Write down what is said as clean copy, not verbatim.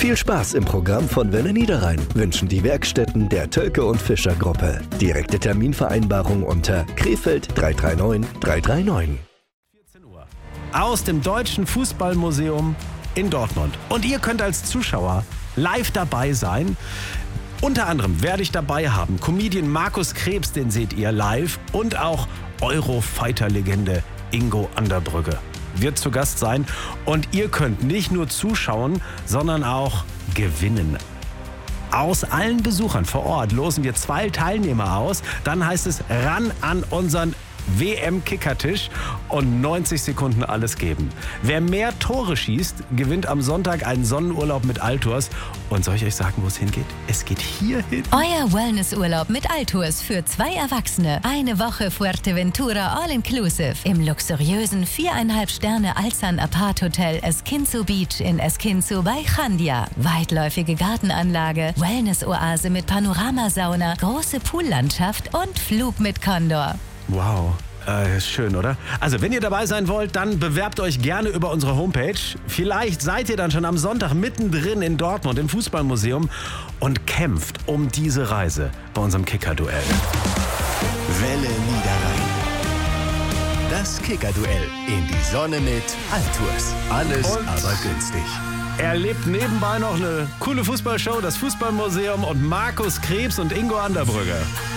Viel Spaß im Programm von Welle Niederrhein wünschen die Werkstätten der Tölke und Fischer Gruppe. Direkte Terminvereinbarung unter Krefeld 339 339. 14 Uhr. Aus dem Deutschen Fußballmuseum in Dortmund. Und ihr könnt als Zuschauer live dabei sein. Unter anderem werde ich dabei haben Comedian Markus Krebs, den seht ihr live, und auch Eurofighter-Legende Ingo Anderbrügge wird zu Gast sein. Und ihr könnt nicht nur zuschauen, sondern auch gewinnen. Aus allen Besuchern vor Ort losen wir 2 Teilnehmer aus. Dann heißt es ran an unseren WM-Kickertisch und 90 Sekunden alles geben. Wer mehr Tore schießt, gewinnt am Sonntag einen Sonnenurlaub mit Altours. Und soll ich euch sagen, wo es hingeht? Es geht hier hin. Euer Wellnessurlaub mit Altours für 2 Erwachsene. Eine Woche Fuerteventura All-Inclusive im luxuriösen 4,5 Sterne Alzan Apart Hotel Esquinzo Beach in Esquinzo bei Chandia. Weitläufige Gartenanlage, Wellness-Oase mit Panoramasauna, große Poollandschaft und Flug mit Condor. Wow. Ist schön, oder? Also, wenn ihr dabei sein wollt, dann bewerbt euch gerne über unsere Homepage. Vielleicht seid ihr dann schon am Sonntag mittendrin in Dortmund im Fußballmuseum und kämpft um diese Reise bei unserem Kicker-Duell. Welle Niederrhein. Das Kicker-Duell in die Sonne mit Altours. Alles Und aber günstig. Erlebt nebenbei noch eine coole Fußballshow, das Fußballmuseum und Markus Krebs und Ingo Anderbrügge.